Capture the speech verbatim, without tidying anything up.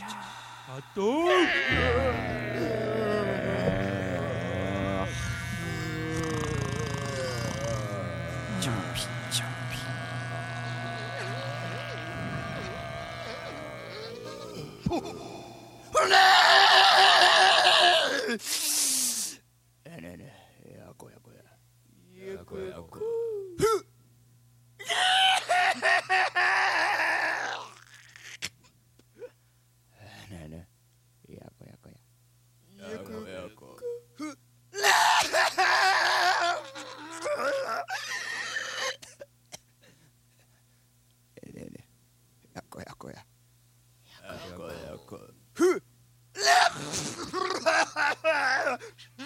あとジャンピジャンピえねえねえやこやこややこやこねえねえやこやこややこやこふえねえねえやこやこややこやこふ